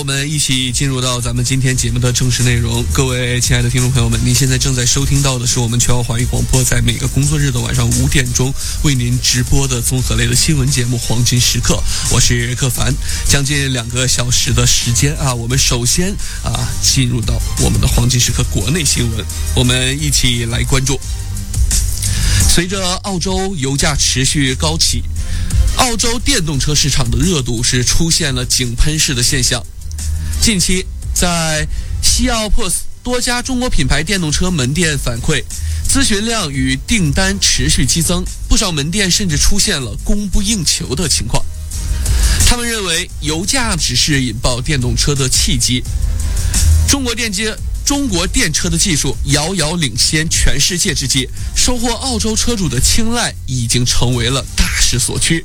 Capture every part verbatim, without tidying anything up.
我们一起进入到咱们今天节目的正式内容。各位亲爱的听众朋友们，您现在正在收听到的是我们全国华语广播在每个工作日的晚上五点钟为您直播的综合类的新闻节目《黄金时刻》，我是克凡。将近两个小时的时间啊，我们首先啊进入到我们的黄金时刻国内新闻，我们一起来关注。随着澳洲油价持续高企，澳洲电动车市场的热度是出现了井喷式的现象。近期在西澳 P O S 多家中国品牌电动车门店反馈，咨询量与订单持续激增，不少门店甚至出现了供不应求的情况。他们认为油价只是引爆电动车的契机，中国电机中国电车的技术遥遥领先全世界之际，收获澳洲车主的青睐已经成为了大势所趋。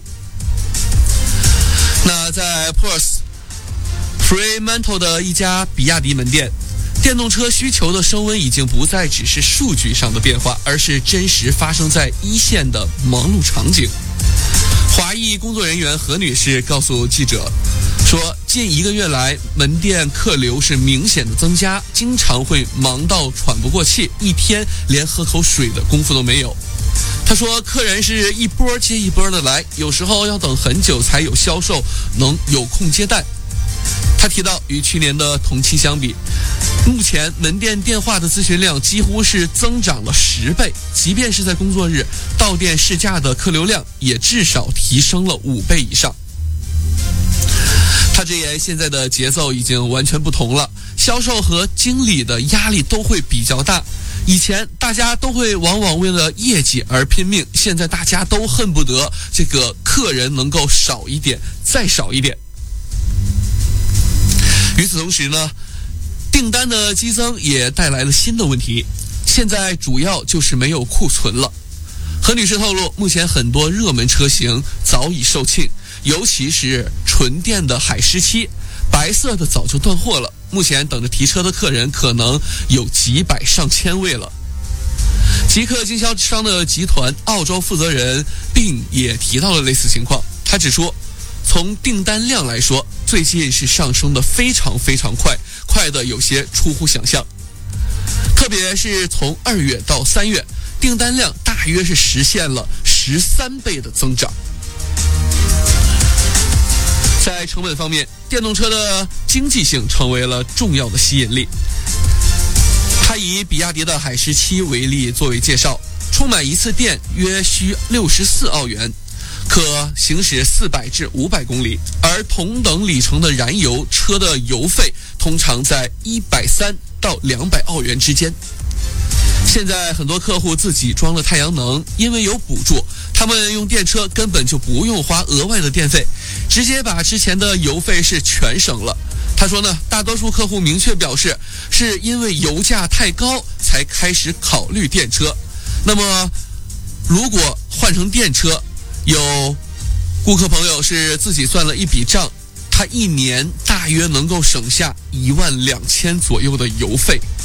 那在 P O S Fremantle 的一家比亚迪门店，电动车需求的升温已经不再只是数据上的变化，而是真实发生在一线的忙碌场景。华裔工作人员何女士告诉记者说，近一个月来门店客流是明显的增加，经常会忙到喘不过气，一天连喝口水的功夫都没有。他说客人是一波接一波的来，有时候要等很久才有销售能有空接单。他提到与去年的同期相比，目前门店电话的咨询量几乎是增长了十倍，即便是在工作日，到店试驾的客流量也至少提升了五倍以上。他直言现在的节奏已经完全不同了，销售和经理的压力都会比较大。以前大家都会往往为了业绩而拼命，现在大家都恨不得这个客人能够少一点再少一点。与此同时呢，订单的激增也带来了新的问题，现在主要就是没有库存了。何女士透露，目前很多热门车型早已售罄，尤其是纯电的海狮七，白色的早就断货了，目前等着提车的客人可能有几百上千位了。极客经销商的集团澳洲负责人并也提到了类似情况，他指出，从订单量来说，最近是上升的非常非常快，快的有些出乎想象。特别是从二月到三月，订单量大约是实现了十三倍的增长。在成本方面，电动车的经济性成为了重要的吸引力。他以比亚迪的海狮七为例作为介绍，充满一次电约需六十四澳元，可行驶四百至五百公里，而同等里程的燃油车的油费通常在一百三十到两百澳元之间。现在很多客户自己装了太阳能，因为有补助，他们用电车根本就不用花额外的电费，直接把之前的油费是全省了。他说呢，大多数客户明确表示是因为油价太高才开始考虑电车。那么如果换成电车，有顾客朋友是自己算了一笔账，他一年大约能够省下一万两千左右的油费。